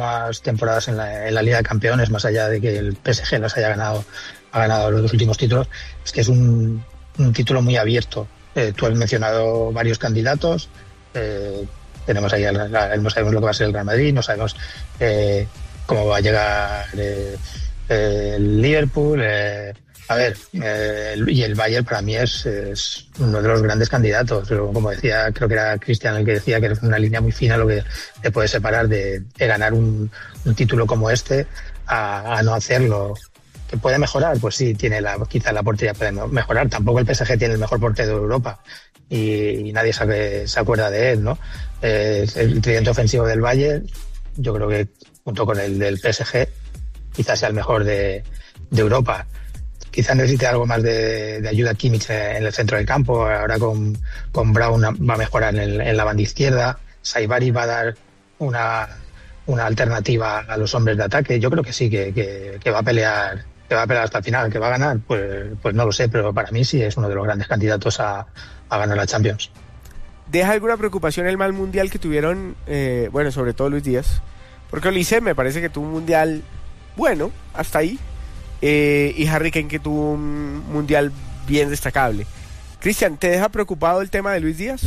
últimas temporadas en la Liga de Campeones, más allá de que el PSG ha ganado los 2 últimos títulos, es que es un título muy abierto. Tú has mencionado varios candidatos. Tenemos ahí no sabemos lo que va a ser el Real Madrid, no sabemos cómo va a llegar el Liverpool. Y el Bayern para mí es uno de los grandes candidatos. Pero, como decía, creo que era Cristian el que decía que es una línea muy fina lo que te puede separar de ganar un título como este a no hacerlo. ¿Que puede mejorar? Pues sí, quizá la portería puede mejorar. Tampoco el PSG tiene el mejor portero de Europa y nadie se acuerda de él, ¿no? El tridente ofensivo del Bayern, yo creo que junto con el del PSG, quizás sea el mejor de Europa. Quizá necesite algo más de ayuda Kimmich en el centro del campo. Ahora con Brown va a mejorar en la banda izquierda. Saibari va a dar una alternativa a los hombres de ataque. Yo creo que sí, que va a pelear hasta el final. Que va a ganar, pues no lo sé, pero para mí sí es uno de los grandes candidatos a ganar la Champions. ¿Deja alguna preocupación el mal mundial que tuvieron, sobre todo Luis Díaz? Porque Olise me parece que tuvo un mundial bueno, hasta ahí. Y Harry Kane, que tuvo un mundial bien destacable. Cristian, ¿te deja preocupado el tema de Luis Díaz?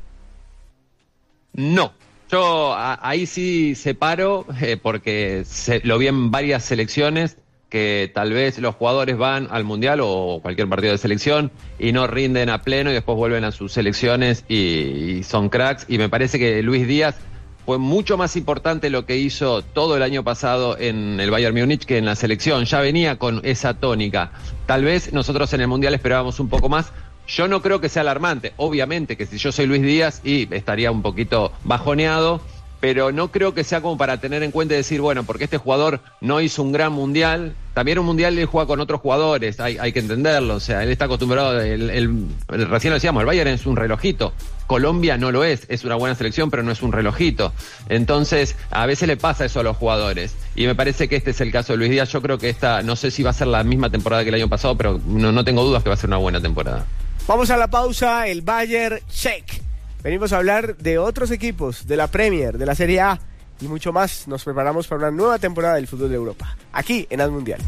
No, yo ahí sí separo, porque lo vi en varias selecciones, que tal vez los jugadores van al mundial o cualquier partido de selección y no rinden a pleno y después vuelven a sus selecciones y son cracks. Y me parece que Luis Díaz fue mucho más importante lo que hizo todo el año pasado en el Bayern Múnich que en la selección. Ya venía con esa tónica. Tal vez nosotros en el Mundial esperábamos un poco más. Yo no creo que sea alarmante. Obviamente que si yo soy Luis Díaz y estaría un poquito bajoneado, pero no creo que sea como para tener en cuenta y decir, bueno, porque este jugador no hizo un gran mundial, también un mundial él juega con otros jugadores, hay que entenderlo, o sea, él está acostumbrado, recién lo decíamos, el Bayern es un relojito, Colombia no lo es una buena selección, pero no es un relojito, entonces a veces le pasa eso a los jugadores, y me parece que este es el caso de Luis Díaz. Yo creo que no sé si va a ser la misma temporada que el año pasado, pero no tengo dudas que va a ser una buena temporada. Vamos a la pausa, el Bayern check. Venimos a hablar de otros equipos, de la Premier, de la Serie A y mucho más. Nos preparamos para una nueva temporada del fútbol de Europa, aquí en Ad Mundial.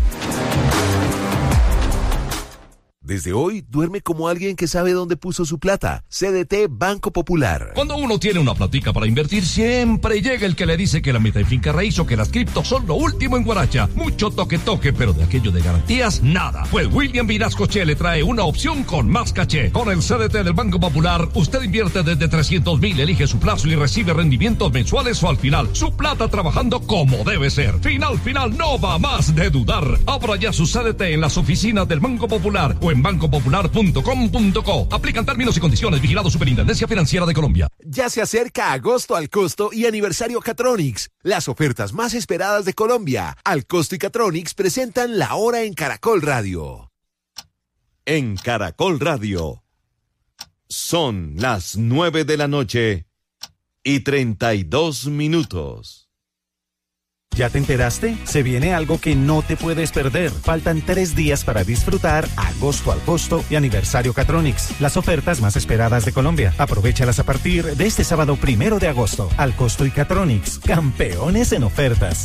Desde hoy, duerme como alguien que sabe dónde puso su plata. CDT Banco Popular. Cuando uno tiene una platica para invertir, siempre llega el que le dice que la meta en finca raíz o que las criptos son lo último en Guaracha. Mucho toque, pero de aquello de garantías, nada. Pues William Vinascoche le trae una opción con más caché. Con el CDT del Banco Popular, usted invierte desde 300,000, elige su plazo y recibe rendimientos mensuales o al final. Su plata trabajando como debe ser. Final, no va más de dudar. Abra ya su CDT en las oficinas del Banco Popular o en bancopopular.com.co. Aplican términos y condiciones. Vigilado Superintendencia Financiera de Colombia. Ya se acerca agosto al costo y aniversario Catronics, las ofertas más esperadas de Colombia. Al costo y Catronics presentan la hora en Caracol Radio. En Caracol Radio son las 9 de la noche y 32 minutos. ¿Ya te enteraste? Se viene algo que no te puedes perder. Faltan 3 días para disfrutar agosto al costo y aniversario Catronics, las ofertas más esperadas de Colombia. Aprovéchalas a partir de este sábado 1 de agosto. Al costo y Catronics, campeones en ofertas.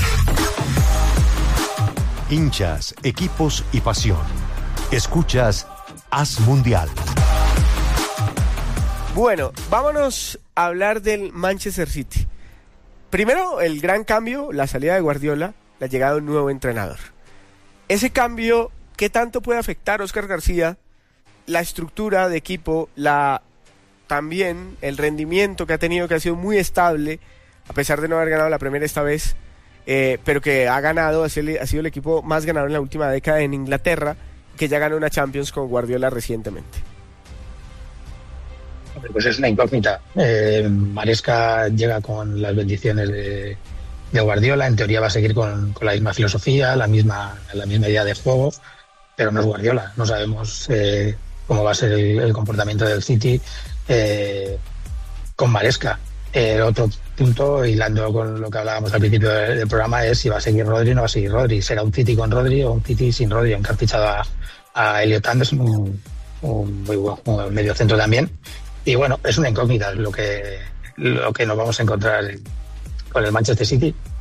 Hinchas, equipos y pasión. Escuchas Haz Mundial. Bueno, vámonos a hablar del Manchester City. Primero, el gran cambio, la salida de Guardiola, la llegada de un nuevo entrenador. Ese cambio, ¿qué tanto puede afectar, Óscar García, la estructura de equipo, también el rendimiento que ha tenido, que ha sido muy estable, a pesar de no haber ganado la Premier esta vez, pero que ha ganado, ha sido el equipo más ganador en la última década en Inglaterra, que ya ganó una Champions con Guardiola recientemente? Pues es una incógnita. Maresca llega con las bendiciones de Guardiola. En teoría va a seguir con la misma filosofía, la misma idea de juego, pero no es Guardiola. No sabemos cómo va a ser el comportamiento del City con Maresca. El otro punto, hilando con lo que hablábamos al principio del programa, es si va a seguir Rodri o no va a seguir Rodri. ¿Será un City con Rodri o un City sin Rodri? Aunque ha fichado a Elliot Anderson, un muy buen medio centro también. Y bueno, es una incógnita lo que nos vamos a encontrar con el Manchester City.